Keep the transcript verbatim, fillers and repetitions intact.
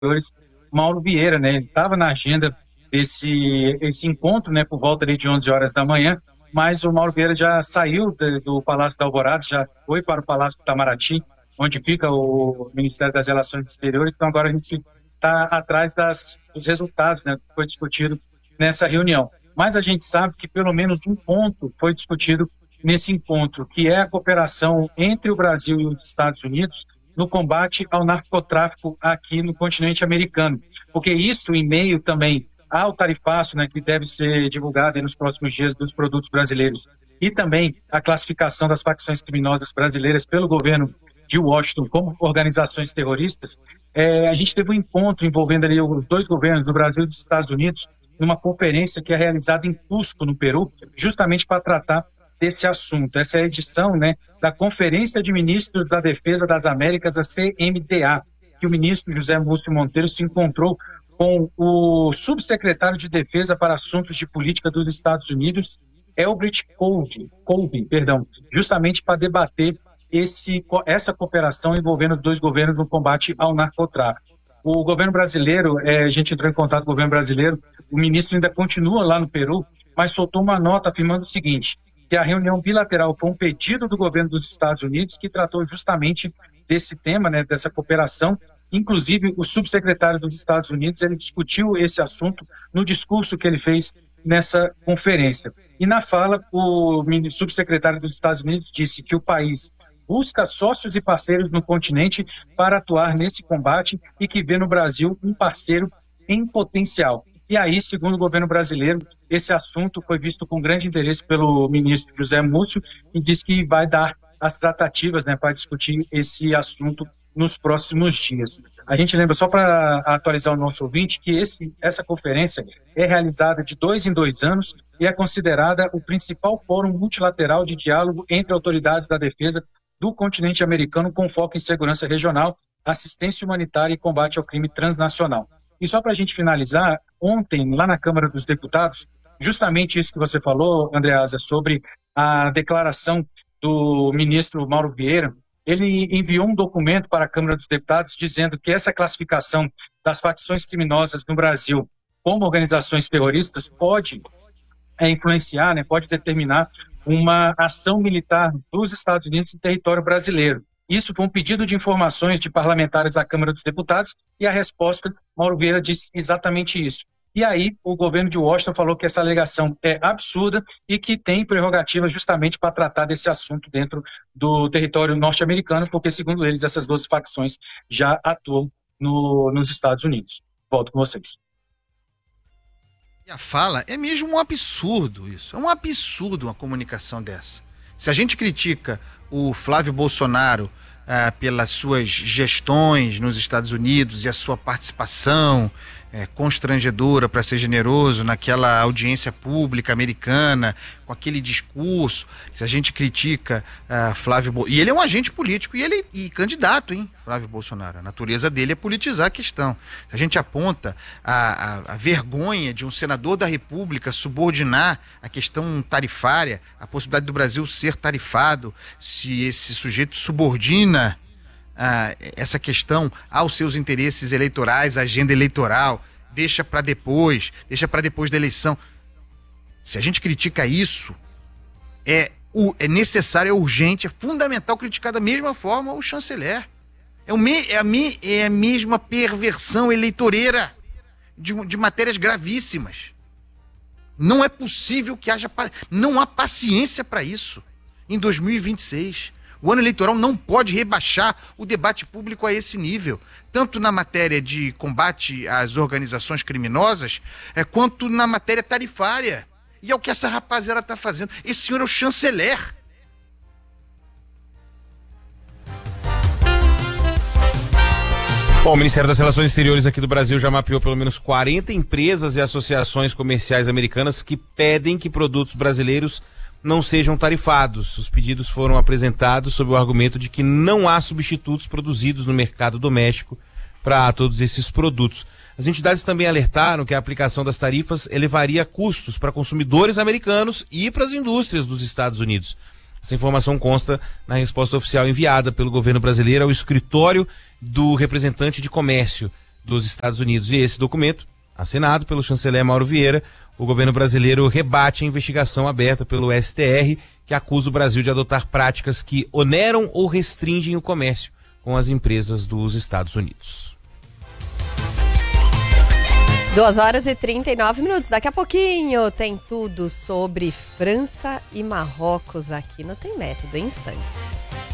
Exteriores, Mauro Vieira, né? Ele estava na agenda desse esse encontro, né, por volta ali de onze horas da manhã, mas o Mauro Vieira já saiu de, do Palácio da Alvorada, já foi para o Palácio do Itamaraty, onde fica o Ministério das Relações Exteriores. Então agora a gente está atrás das, dos resultados, né, que foi discutido nessa reunião. Mas a gente sabe que pelo menos um ponto foi discutido nesse encontro, que é a cooperação entre o Brasil e os Estados Unidos no combate ao narcotráfico aqui no continente americano. Porque isso em meio também ao tarifaço, né, que deve ser divulgado aí nos próximos dias dos produtos brasileiros, e também a classificação das facções criminosas brasileiras pelo governo de Washington como organizações terroristas, é, a gente teve um encontro envolvendo ali os dois governos, do Brasil e dos Estados Unidos, numa conferência que é realizada em Cusco, no Peru, justamente para tratar desse assunto. Essa é a edição, né, da Conferência de Ministros da Defesa das Américas, a C M D A, que o ministro José Múcio Monteiro se encontrou com o subsecretário de Defesa para Assuntos de Política dos Estados Unidos, Elbert Colby, Colby, perdão, justamente para debater esse, essa cooperação envolvendo os dois governos no combate ao narcotráfico. O governo brasileiro, é, a gente entrou em contato com o governo brasileiro, o ministro ainda continua lá no Peru, mas soltou uma nota afirmando o seguinte, que a reunião bilateral foi um pedido do governo dos Estados Unidos que tratou justamente desse tema, né, dessa cooperação. Inclusive, o subsecretário dos Estados Unidos, ele discutiu esse assunto no discurso que ele fez nessa conferência. E na fala, o subsecretário dos Estados Unidos disse que o país busca sócios e parceiros no continente para atuar nesse combate e que vê no Brasil um parceiro em potencial. E aí, segundo o governo brasileiro, esse assunto foi visto com grande interesse pelo ministro José Múcio e diz que vai dar as tratativas, né, para discutir esse assunto nos próximos dias. A gente lembra, só para atualizar o nosso ouvinte, que esse, essa conferência é realizada de dois em dois anos e é considerada o principal fórum multilateral de diálogo entre autoridades da defesa do continente americano com foco em segurança regional, assistência humanitária e combate ao crime transnacional. E só para a gente finalizar, ontem, lá na Câmara dos Deputados, justamente isso que você falou, Andreasa, sobre a declaração do ministro Mauro Vieira, ele enviou um documento para a Câmara dos Deputados dizendo que essa classificação das facções criminosas no Brasil como organizações terroristas pode é, influenciar, né, pode determinar uma ação militar dos Estados Unidos em território brasileiro. Isso foi um pedido de informações de parlamentares da Câmara dos Deputados e a resposta, Mauro Vieira disse exatamente isso. E aí o governo de Washington falou que essa alegação é absurda e que tem prerrogativa justamente para tratar desse assunto dentro do território norte-americano, porque, segundo eles, essas duas facções já atuam no, nos Estados Unidos. Volto com vocês. E a fala é mesmo um absurdo isso. É um absurdo uma comunicação dessa. Se a gente critica o Flávio Bolsonaro ah, pelas suas gestões nos Estados Unidos e a sua participação é, constrangedora, para ser generoso, naquela audiência pública americana, com aquele discurso, se a gente critica uh, Flávio Bolsonaro, e ele é um agente político, e ele e candidato, hein, Flávio Bolsonaro, a natureza dele é politizar a questão. Se a gente aponta a, a, a vergonha de um senador da República subordinar a questão tarifária, a possibilidade do Brasil ser tarifado, se esse sujeito subordina Ah, essa questão aos seus interesses eleitorais, a agenda eleitoral, deixa para depois, deixa para depois da eleição. Se a gente critica isso, é, o, é necessário, é urgente, é fundamental criticar da mesma forma o chanceler. É, o me, é, a, me, é a mesma perversão eleitoreira de, de matérias gravíssimas. Não é possível que haja... Não há paciência para isso em dois mil e vinte e seis. O ano eleitoral não pode rebaixar o debate público a esse nível, tanto na matéria de combate às organizações criminosas, é, quanto na matéria tarifária. E é o que essa rapaziada está fazendo. Esse senhor é o chanceler. Bom, o Ministério das Relações Exteriores aqui do Brasil já mapeou pelo menos quarenta empresas e associações comerciais americanas que pedem que produtos brasileiros não sejam tarifados. Os pedidos foram apresentados sob o argumento de que não há substitutos produzidos no mercado doméstico para todos esses produtos. As entidades também alertaram que a aplicação das tarifas elevaria custos para consumidores americanos e para as indústrias dos Estados Unidos. Essa informação consta na resposta oficial enviada pelo governo brasileiro ao escritório do representante de comércio dos Estados Unidos. E esse documento, assinado pelo chanceler Mauro Vieira, o governo brasileiro rebate a investigação aberta pelo S T R, que acusa o Brasil de adotar práticas que oneram ou restringem o comércio com as empresas dos Estados Unidos. duas horas e trinta e nove minutos. Daqui a pouquinho tem tudo sobre França e Marrocos aqui no Tem Método, em instantes.